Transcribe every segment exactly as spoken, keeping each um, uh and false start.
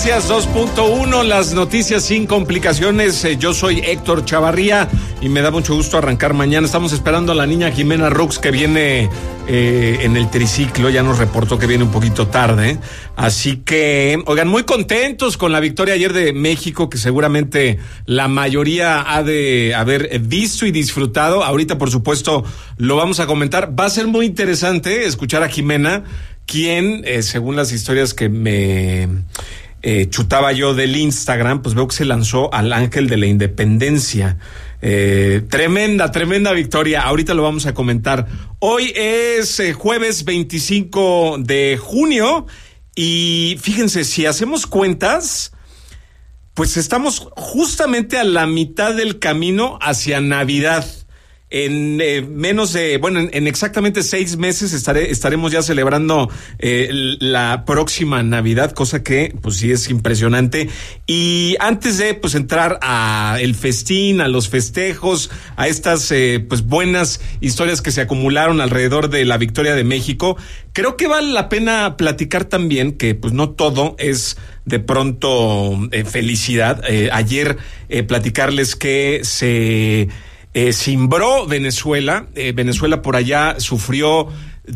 Noticias dos punto uno, las noticias sin complicaciones. Eh, yo soy Héctor Chavarría y me da mucho gusto arrancar mañana. Estamos esperando a la niña Jimena Rux, que viene eh, en el triciclo. Ya nos reportó que viene un poquito tarde. Así que, oigan, muy contentos con la victoria ayer de México, que seguramente la mayoría ha de haber visto y disfrutado. Ahorita, por supuesto, lo vamos a comentar. Va a ser muy interesante escuchar a Jimena, quien, eh, según las historias que me eh, chutaba yo del Instagram, pues veo que se lanzó al Ángel de la Independencia. Eh, tremenda, tremenda victoria. Ahorita lo vamos a comentar. Hoy es eh, jueves veinticinco de junio y fíjense, si hacemos cuentas, pues estamos justamente a la mitad del camino hacia Navidad. En eh, menos de, bueno, en, en exactamente seis meses estaré, estaremos ya celebrando eh, la próxima Navidad, cosa que pues sí es impresionante. Y antes de pues entrar a el festín, a los festejos, a estas eh, pues buenas historias que se acumularon alrededor de la victoria de México, creo que vale la pena platicar también que pues no todo es de pronto eh, felicidad. Eh, ayer eh, platicarles que se Eh, cimbró Venezuela. Eh, Venezuela por allá sufrió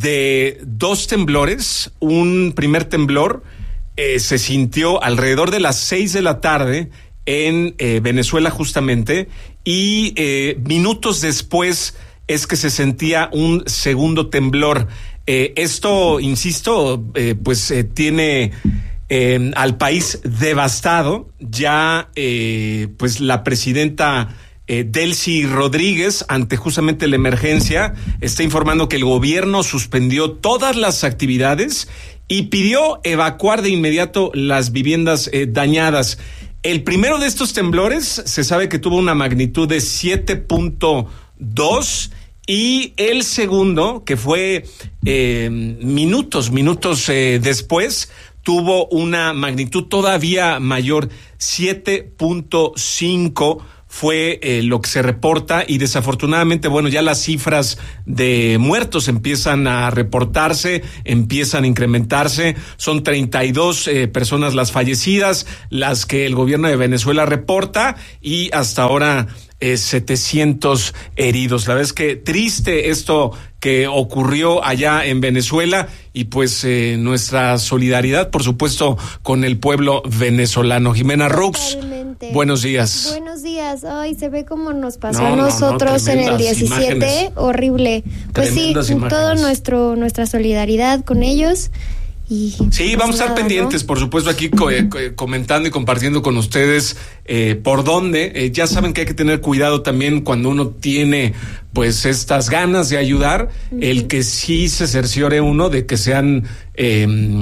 de dos temblores. Un primer temblor eh, se sintió alrededor de las seis de la tarde en eh, Venezuela justamente, y eh, minutos después es que se sentía un segundo temblor. Eh, esto, insisto, eh, pues eh, tiene eh, al país devastado. Ya eh, pues la presidenta Eh, Delcy Rodríguez, ante justamente la emergencia, está informando que el gobierno suspendió todas las actividades y pidió evacuar de inmediato las viviendas eh, dañadas. El primero de estos temblores se sabe que tuvo una magnitud de siete punto dos y el segundo, que fue eh, minutos, minutos eh, después, tuvo una magnitud todavía mayor, siete punto cinco. Fue eh, lo que se reporta, y desafortunadamente, bueno, ya las cifras de muertos empiezan a reportarse, empiezan a incrementarse. Son treinta y dos eh, personas las fallecidas, las que el gobierno de Venezuela reporta, y hasta ahora eh, setecientos heridos. La verdad es que triste esto que ocurrió allá en Venezuela, y pues eh, nuestra solidaridad, por supuesto, con el pueblo venezolano. Jimena Rux, totalmente. Buenos días. Buenos días. Ay, se ve como nos pasó no, a nosotros no, no, en el diecisiete, imágenes. Horrible. Pues Tremendas sí, imágenes. todo nuestro nuestra solidaridad con ellos. Y sí, pues vamos nada, a estar pendientes, ¿no? Por supuesto, aquí co- eh, co- comentando y compartiendo con ustedes eh, por dónde. Eh, ya saben que hay que tener cuidado también cuando uno tiene pues estas ganas de ayudar, uh-huh. El que sí se cerciore uno de que sean eh,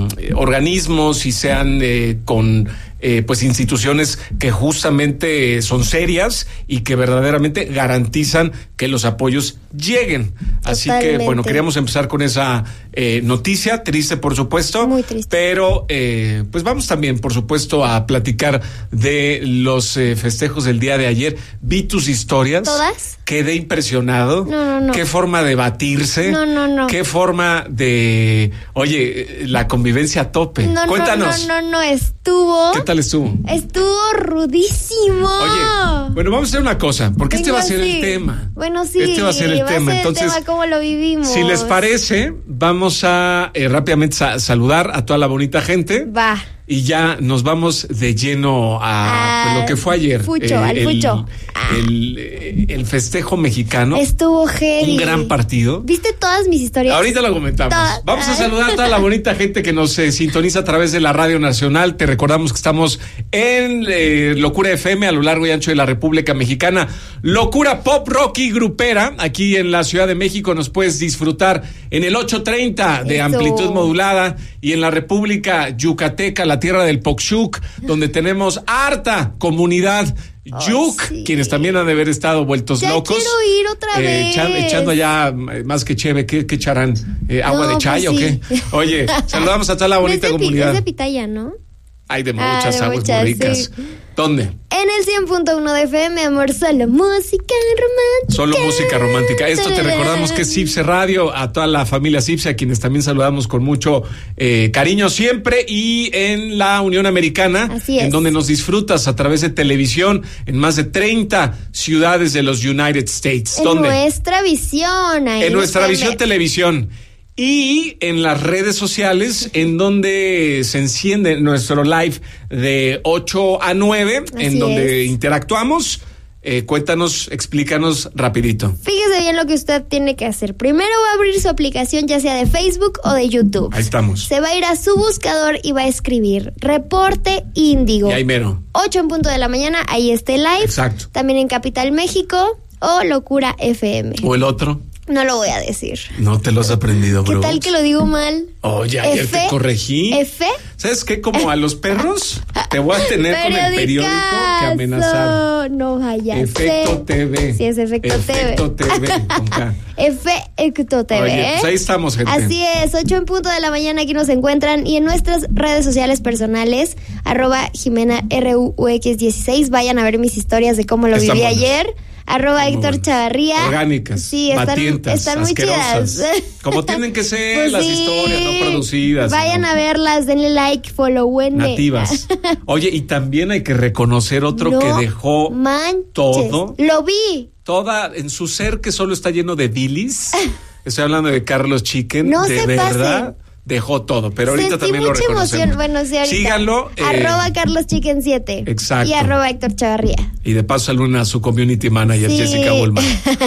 organismos y sean eh, con eh, pues instituciones que justamente son serias y que verdaderamente garantizan que los apoyos lleguen. Así Totalmente. que bueno, queríamos empezar con esa eh, noticia, triste por supuesto, muy triste, pero eh, pues vamos también por supuesto a platicar de los eh, festejos del día de ayer. Vi tus historias. ¿Todas? Quedé impresionado. No, no, no. Qué forma de batirse. No, no, no. Qué forma de, oye, la convivencia a tope. No, Cuéntanos. No, no, no, no, estuvo. ¿Qué tal estuvo? Estuvo rudísimo. Oye, bueno, vamos a hacer una cosa, porque Venga, este va a ser sí. el tema. Bueno, sí. Este va a ser el va tema. A ser Entonces, el tema, cómo lo vivimos. Si les parece, vamos a eh, rápidamente sa- saludar a toda la bonita gente. Va. Y ya nos vamos de lleno a pues, lo que fue ayer. Fucho, eh, al el, fucho. El, el, el festejo mexicano. Estuvo heavy. Un gran partido. ¿Viste todas mis historias? Ahorita lo comentamos. Todas. Vamos a saludar a toda la bonita gente que nos eh, sintoniza a través de la Radio Nacional. Te recordamos que estamos en eh, Locura F M a lo largo y ancho de la República Mexicana. Locura Pop, Rock y Grupera. Aquí en la Ciudad de México nos puedes disfrutar en el ocho treinta de Eso. amplitud modulada, y en la República Yucateca, la tierra del Poxuc, donde tenemos harta comunidad Yuk, sí. quienes también han de haber estado vueltos ya locos. Quiero ir otra eh, vez. Echando, echando allá más que cheve, ¿qué, qué echarán? Eh, ¿Agua No, de chaya pues o sí. qué? Oye, saludamos a toda la bonita es de, comunidad. Es de Pitaya, ¿no? Hay de muchas ah, de aguas muchas, muy ricas. Sí. ¿Dónde? En el cien punto uno de F M, amor, solo música romántica. Solo música romántica. Esto te recordamos que es Cipse Radio, a toda la familia Cipse, a quienes también saludamos con mucho eh, cariño siempre, y en la Unión Americana, Así es. En donde nos disfrutas a través de televisión en más de treinta ciudades de los United States. En ¿Dónde? nuestra visión. Ahí en nuestra visión televisión. Y en las redes sociales, en donde se enciende nuestro live de ocho a nueve, Así en donde es. interactuamos. Eh, cuéntanos, explícanos rapidito. Fíjese bien lo que usted tiene que hacer. Primero va a abrir su aplicación, ya sea de Facebook o de YouTube. Ahí estamos. Se va a ir a su buscador y va a escribir Reporte Índigo. Y ahí mero. ocho en punto de la mañana, ahí está el live. Exacto. También en Capital México o Locura F M. O el otro. No lo voy a decir. No te lo has aprendido, bro. ¿Qué tal que lo digo mal? Oye, ayer F, te corregí. F. ¿Sabes qué? Como a los perros, te voy a tener con el periódico que amenazar. No vaya. Efecto T V. Sí, es Efecto, Efecto T V. T V. Con K. Efecto T V. Oye, pues ahí estamos, gente. Así es, ocho en punto de la mañana, aquí nos encuentran. Y en nuestras redes sociales personales, arroba Jimena R U X dieciséis, vayan a ver mis historias de cómo lo Están viví buenas. ayer. Arroba Están Héctor Chavarría. Orgánicas, sí, están, batientas, están muy asquerosas. chidas. Como tienen que ser Pues las sí. historias, no producidas. Vayan ¿no? a verlas, denle like, followen. Nativas. Oye, y también hay que reconocer otro No que dejó manches. todo. Lo vi. Toda en su ser, que solo está lleno de bilis. Estoy hablando de Carlos Chicken. No de se verdad. pasen. Dejó todo, pero ahorita Sentí también lo mucha reconocemos. emoción. Bueno, sí, ahorita. Síganlo. Eh, arroba Carlos Chicken siete. Exacto. Y arroba Héctor Chavarría. Y de paso saludan a su community manager, Sí. Jessica Bullman.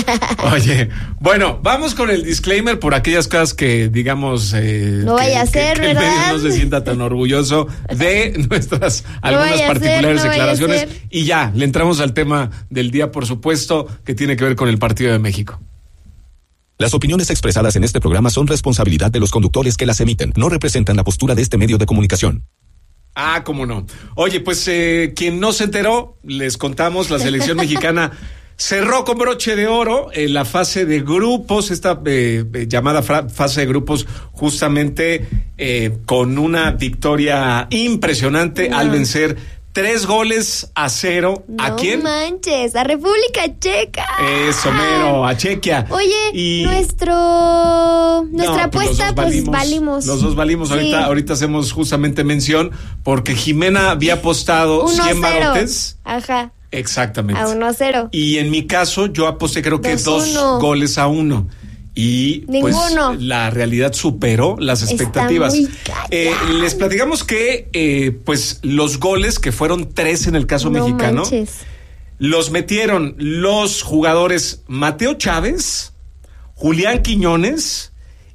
Oye, bueno, vamos con el disclaimer por aquellas cosas que, digamos, eh, No que, vaya a que- ser, que el ¿verdad? medio no se sienta tan orgulloso de nuestras algunas vaya a ser, particulares no vaya a declaraciones. ser. Y ya, le entramos al tema del día, por supuesto, que tiene que ver con el Partido de México. Las opiniones expresadas en este programa son responsabilidad de los conductores que las emiten. No representan la postura de este medio de comunicación. Ah, cómo no. Oye, pues eh, quien no se enteró, les contamos, la selección mexicana cerró con broche de oro en la fase de grupos, esta eh, eh, llamada fra- fase de grupos, justamente eh, con una victoria impresionante No. al vencer tres goles a cero. ¿A No quién? manches, a República Checa. Eso, mero, a Chequia. Oye, Y- nuestro nuestra No, pues los apuesta, dos pues valimos. Los dos valimos. Sí. Ahorita, ahorita hacemos justamente mención porque Jimena había apostado Uno a cien cero. barotes. Ajá, Exactamente. a uno a cero. Y en mi caso, yo aposté creo que Dos, dos uno. goles a uno. Y pues Ninguno. la realidad superó las Está expectativas. muy cañón. Eh, les platicamos que eh, pues los goles, que fueron tres en el caso No mexicano, manches. los metieron los jugadores Mateo Chávez, Julián Quiñones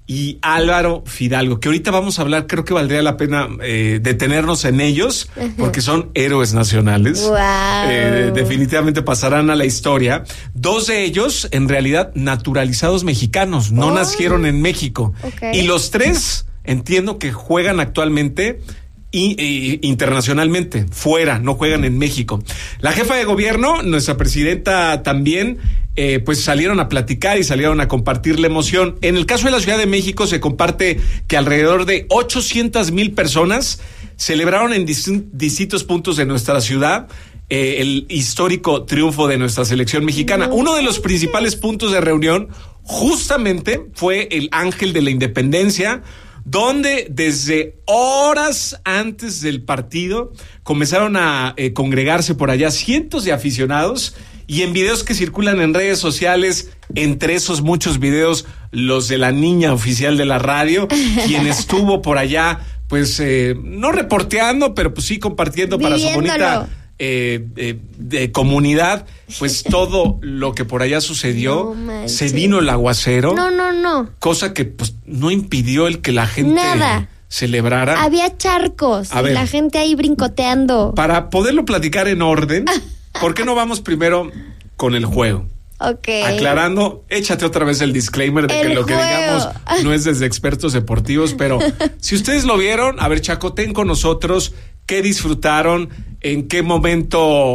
y Álvaro Fidalgo, que ahorita vamos a hablar. Creo que valdría la pena eh, detenernos en ellos, porque son héroes nacionales. Guau. Eh, definitivamente pasarán a la historia. Dos de ellos, en realidad, naturalizados mexicanos, no Oh. nacieron en México. Ok. Y los tres, entiendo que juegan actualmente y, y, internacionalmente, fuera, no juegan en México. La jefa de gobierno, nuestra presidenta también, eh, pues salieron a platicar y salieron a compartir la emoción. En el caso de la Ciudad de México se comparte que alrededor de ochocientas mil personas celebraron en distin- distintos puntos de nuestra ciudad eh, el histórico triunfo de nuestra selección mexicana. No Uno de los principales puntos de reunión justamente fue el Ángel de la Independencia, donde desde horas antes del partido comenzaron a eh, congregarse por allá cientos de aficionados, y en videos que circulan en redes sociales, entre esos muchos videos, los de la niña oficial de la radio, quien estuvo por allá, pues eh, no reporteando, pero pues sí compartiendo para su Viviéndolo. bonita eh, eh, de comunidad, pues todo lo que por allá sucedió. No manches. Se vino el aguacero. No, no, no. Cosa que pues no impidió el que la gente Nada. celebrara. Había charcos A y ver. la gente ahí brincoteando. Para poderlo platicar en orden, ¿por qué no vamos primero con el juego? Ok. Aclarando, échate otra vez el disclaimer de El que lo que juego. digamos no es desde expertos deportivos, pero si ustedes lo vieron, a ver, chacoten con nosotros, qué disfrutaron, en qué momento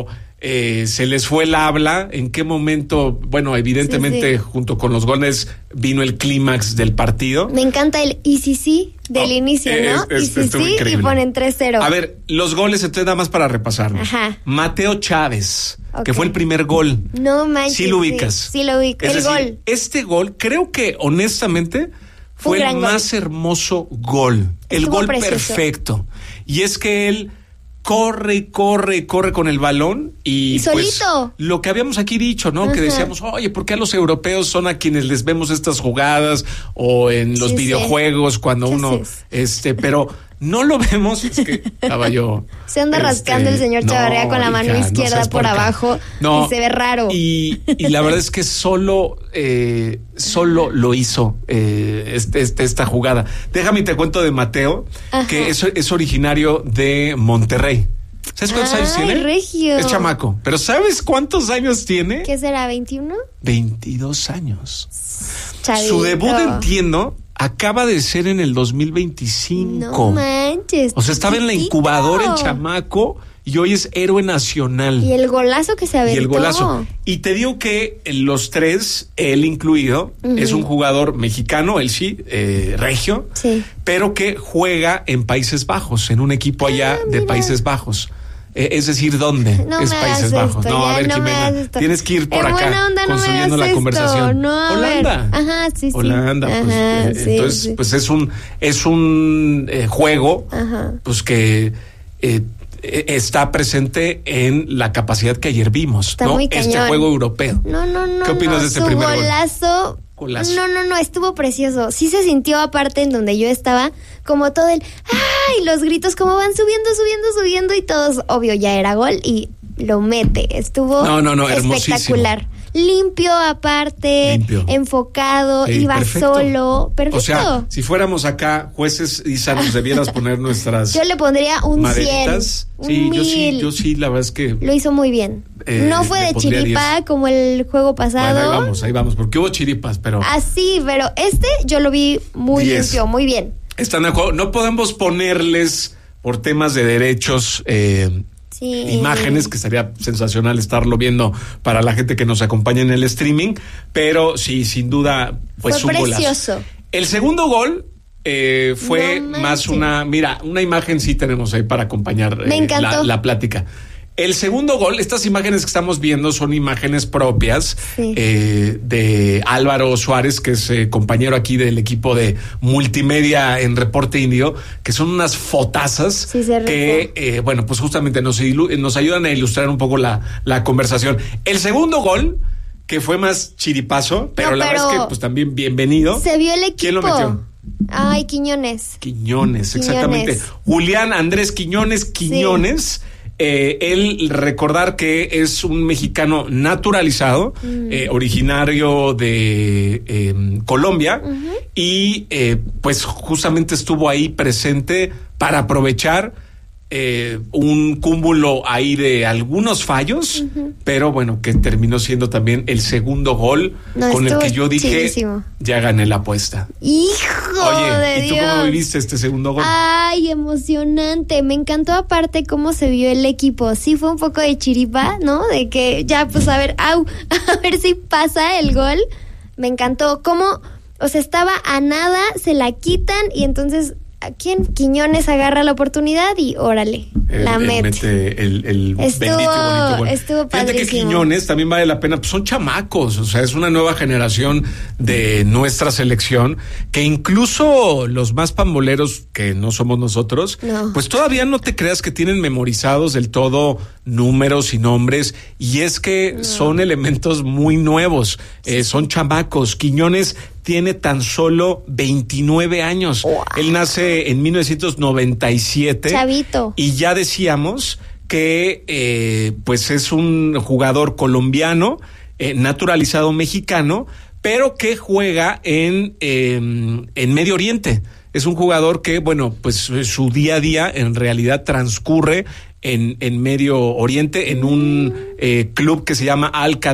eh, se les fue el habla, en qué momento, bueno, evidentemente sí, sí. junto con los goles vino el clímax del partido. Me encanta el y sí sí del oh, inicio, ¿no? Es, es, y sí sí y ponen tres cero. A ver, los goles, entonces nada más para repasarnos. Ajá. Mateo Chávez, okay. que fue el primer gol. No manches. Sí lo ubicas. Sí, sí lo ubico, es el decir, gol. Este gol, creo que honestamente fue el más gol. hermoso gol. El Estuvo gol precioso. perfecto. Y es que él corre y corre y corre con el balón y, y solito. Pues, lo que habíamos aquí dicho, ¿no? Ajá. Que decíamos, oye, ¿por qué a los europeos son a quienes les vemos estas jugadas o en los sí, videojuegos sí. cuando ¿Qué uno, haces? este, pero no lo vemos, es que estaba yo. Se anda este, rascando el señor Chavarría no, con la mano hija, izquierda no por abajo no, y se ve raro. Y, y la verdad es que solo, eh, solo lo hizo eh, este, este, esta jugada. Déjame y te cuento de Mateo, Ajá. que es, es originario de Monterrey. ¿Sabes cuántos Ay, años tiene? Regio. Es chamaco. ¿Pero sabes cuántos años tiene? ¿Qué será, veintiuno? veintidós años. Chavito. Su debut, entiendo, acaba de ser en el dos mil veinticinco. No manches. O sea, estaba chiquito. en la incubadora el chamaco y hoy es héroe nacional. Y el golazo que se aventó. Y el golazo. Y te digo que los tres, él incluido, uh-huh. es un jugador mexicano, él sí, eh, regio, sí. pero que juega en Países Bajos, en un equipo allá ah, de Países Bajos. Eh, es decir, ¿dónde? No es Países Bajos. Esto, no, a ver, no Jimena, tienes que ir por en acá buena onda, no construyendo la esto. conversación. No, Holanda. Ver. Ajá, sí, sí. Holanda, Ajá, pues, eh, sí, entonces, sí. pues es un, es un eh, juego, Ajá. pues que eh, está presente en la capacidad que ayer vimos, está ¿no? Muy este juego europeo. No, no, no. ¿Qué opinas no, de este su primer golazo, gol? Golazo. No, no, no, estuvo precioso. Sí se sintió aparte en donde yo estaba, como todo el ¡ay! Los gritos como van subiendo, subiendo, subiendo y todos, obvio, ya era gol y lo mete. Estuvo no, no, no, espectacular. Limpio aparte, Limpio. enfocado, sí, iba perfecto. solo, perfecto. O sea, si fuéramos acá jueces, Isa, nos debieras poner nuestras yo le pondría un maderitas. cien, sí, un yo mil. sí, yo sí, la verdad es que lo hizo muy bien. Eh, no fue de chiripa diez. Como el juego pasado. Bueno, ahí vamos, ahí vamos, porque hubo chiripas, pero así, pero este yo lo vi muy diez. Limpio, muy bien. Están de acuerdo, no podemos ponerles por temas de derechos eh, Sí. imágenes, que sería sensacional estarlo viendo para la gente que nos acompaña en el streaming, pero sí, sin duda, pues fue un precioso. Golazo. El segundo gol eh, fue no más una, mira, una imagen sí tenemos ahí para acompañar Me eh, encantó. La, la plática. El segundo gol, estas imágenes que estamos viendo son imágenes propias sí. eh, de Álvaro Suárez, que es eh, compañero aquí del equipo de multimedia en Reporte Indio, que son unas fotazas sí, que, eh, bueno, pues justamente nos, ilu- nos ayudan a ilustrar un poco la, la conversación. El segundo gol, que fue más chiripazo, pero no, la pero verdad es que pues también bienvenido. Se vio el equipo. ¿Quién lo metió? Ay, Quiñones. Quiñones, Quiñones. exactamente. Julián Andrés Quiñones, Quiñones. Sí. Eh, él recordar que es un mexicano naturalizado, mm. eh, originario de eh, Colombia, uh-huh. y eh, pues justamente estuvo ahí presente para aprovechar eh, un cúmulo ahí de algunos fallos, uh-huh. pero bueno, que terminó siendo también el segundo gol no, con el que yo dije, chidísimo. Ya gané la apuesta. ¡Hijo Oye, de ¿y tú Dios! cómo viviste este segundo gol? Ay, emocionante. Me encantó aparte cómo se vio el equipo. Sí fue un poco de chiripa, ¿no? De que ya, pues a ver, au, a ver si pasa el gol. Me encantó cómo, o sea, estaba a nada, se la quitan y entonces ¿a quién? Quiñones agarra la oportunidad y órale, el, la mete. mete el, el estuvo, bendito y bonito gol. Estuvo padrísimo. Fíjate que Quiñones también vale la pena, pues son chamacos, o sea, es una nueva generación de nuestra selección, que incluso los más pamboleros, que no somos nosotros, no. pues todavía no te creas que tienen memorizados del todo números y nombres, y es que no. son elementos muy nuevos, eh, son chamacos. Quiñones tiene tan solo veintinueve años. Wow. Él nace en mil novecientos noventa y siete. Chavito. Y ya decíamos que eh, pues es un jugador colombiano, eh, naturalizado mexicano, pero que juega en, eh, en Medio Oriente. Es un jugador que, bueno, pues su día a día en realidad transcurre en, en Medio Oriente, en un eh, club que se llama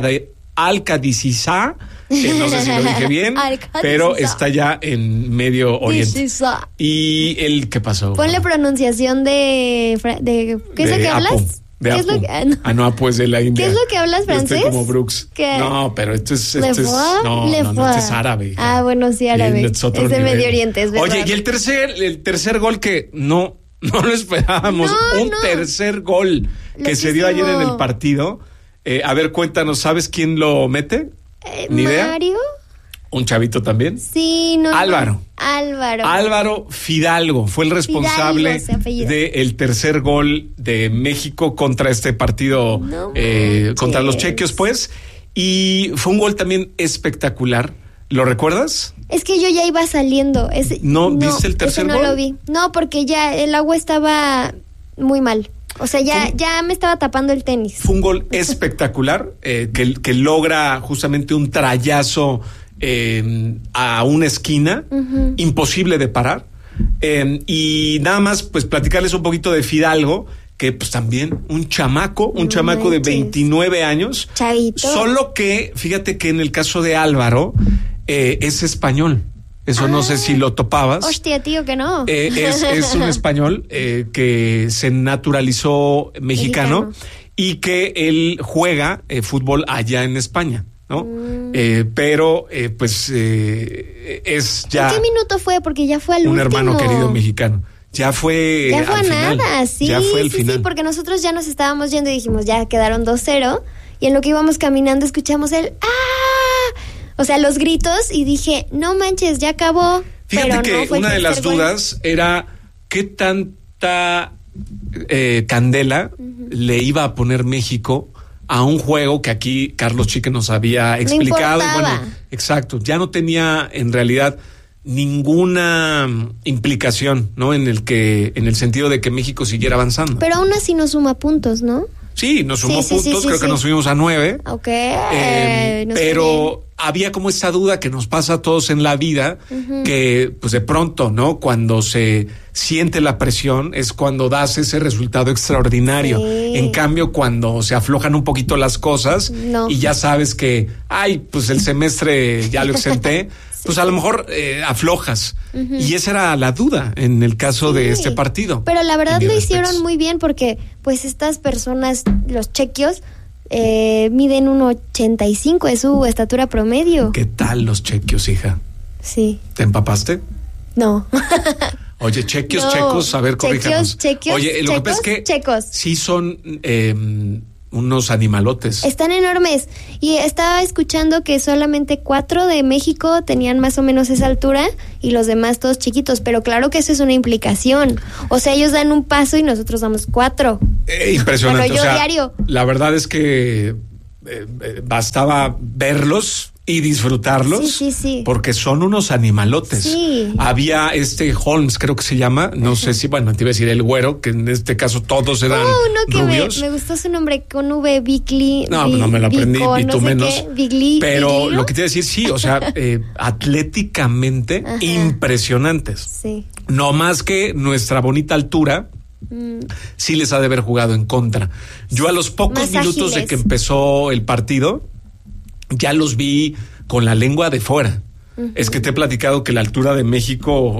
Al-Qadisiyah. Eh, no sé si lo dije bien, pero está ya en Medio Oriente. ¿Y el qué pasó? Ponle pronunciación de, de ¿qué es lo que hablas? De ¿Qué es Apu. lo que- ah, no. Ah, no, pues de la India. ¿Qué es lo que hablas, Yo estoy francés? como Brooks. ¿Qué? No, pero esto es, Le esto es fue, no, le no, no, fue. esto es árabe. hija. Ah, bueno, sí, árabe. Es, otro Es de nivel. Medio Oriente, es verdad. Oye, y el tercer, el tercer gol que no, no lo esperábamos. No, Un no. tercer gol que se dio ayer en el partido. Eh, a ver, cuéntanos, ¿sabes quién lo mete? Eh, ¿Ni idea? ¿Mario? ¿Un chavito también? Sí, no. Álvaro. no. Álvaro. Álvaro Fidalgo fue el responsable Fidalgo se apellida. del tercer gol de México contra este partido, No eh, manches. contra los chequios, pues. Y fue un gol también espectacular. ¿Lo recuerdas? Es que yo ya iba saliendo. Ese- ¿No viste el tercer ese no gol? lo vi. No, porque ya el agua estaba muy mal. O sea, ya, Fue- ya me estaba tapando el tenis. Fue un gol espectacular eh, que, que logra justamente un trayazo eh, a una esquina, Ujú. imposible de parar. Eh, y nada más, pues platicarles un poquito de Fidalgo, que pues también un chamaco, un No chamaco de manches. veintinueve años. Chavito. Solo que, fíjate que en el caso de Álvaro, eh, es español. Eso no sé si lo topabas. Hostia, tío, que no. Eh, es, es un español eh, que se naturalizó mexicano, Mexicano. y que él juega eh, fútbol allá en España, ¿no? Mm. Eh, pero eh, pues eh, es ya ¿En qué minuto fue? Porque ya fue al un último. hermano querido mexicano. Ya fue Ya fue al a final. nada, sí, Ya fue al sí, final. sí, porque nosotros ya nos estábamos yendo y dijimos, ya quedaron dos cero, y en lo que íbamos caminando escuchamos el ¡ah! O sea, los gritos, y dije, no manches, ya acabó. Fíjate pero que no fue el una de las tercer gol. dudas era qué tanta eh, candela le iba a poner México a un juego que aquí Carlos Chique nos había explicado. Y importaba. bueno, exacto, ya no tenía en realidad ninguna mm, implicación, ¿no? En el que, en el sentido de que México siguiera avanzando. Pero aún así nos suma puntos, ¿no? Sí, nos sumó Sí, sí, sí, puntos, sí, creo sí. que nos subimos a nueve. Ok. Eh, nos fue bien. pero había como esa duda que nos pasa a todos en la vida, que pues de pronto, ¿no? Cuando se siente la presión es cuando das ese resultado extraordinario. Sí. En cambio, cuando se aflojan un poquito las cosas No. y ya sabes que, ay, pues el semestre ya lo exenté, pues a lo mejor eh, aflojas. Y esa era la duda en el caso de Sí. este partido. Pero la verdad En lo mis hicieron respectos. muy bien porque pues estas personas, los chequios, eh, miden uno ochenta y cinco, es su estatura promedio. ¿Qué tal los chequios, hija? Sí. ¿Te empapaste? No. Oye, chequios, No, checos, a ver, corríjanos. chequios, Oye, lo que pasa es que checos. sí son eh, unos animalotes. Están enormes. Y estaba escuchando que solamente cuatro de México tenían más o menos esa altura y los demás todos chiquitos. Pero claro que eso es una implicación. O sea, ellos dan un paso y nosotros damos cuatro. Eh, impresionante. Bueno, yo o sea, diario. La verdad es que eh, eh, bastaba verlos y disfrutarlos. Sí, sí, sí. Porque son unos animalotes. Sí. Había este Holmes, creo que se llama, no sé si, bueno, te iba a decir el güero, que en este caso todos eran Oh, uno que me, rubios. me gustó su nombre con V, Bicli. No, Bi- no me lo aprendí, Bico, y no tú sé menos. qué, Bigli- Pero Biglio. lo que te iba a decir, sí, o sea, eh, atléticamente Ajá. impresionantes. Sí. No más que nuestra bonita altura Mm. sí les ha de haber jugado en contra. Yo a los pocos Más minutos de ágiles. que empezó el partido, ya los vi con la lengua de fuera. Es que te he platicado que la altura de México